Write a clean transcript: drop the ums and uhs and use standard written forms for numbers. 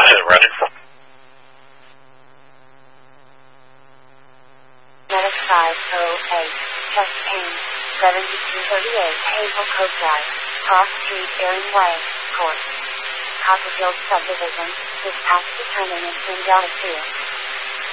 Ready for Medic 508, chest pain, 7238 Hazel Cove Drive, Cross Street, Erin Way, Court. Copperfield Subdivision, dispatch determinant in Delta 2.